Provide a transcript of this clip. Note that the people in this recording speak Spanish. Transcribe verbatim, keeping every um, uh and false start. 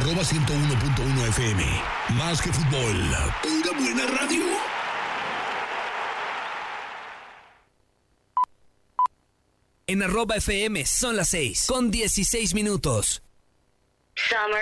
arroba ciento uno punto uno F M. Más que fútbol, pura buena radio. En arroba F M son las seis con dieciséis minutos. Summer